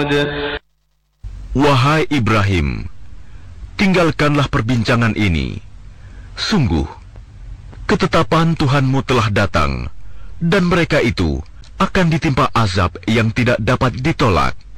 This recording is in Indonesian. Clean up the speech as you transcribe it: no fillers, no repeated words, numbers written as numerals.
Wahai Ibrahim, tinggalkanlah perbincangan ini. Sungguh, ketetapan Tuhanmu telah datang, dan mereka itu akan ditimpa azab yang tidak dapat ditolak.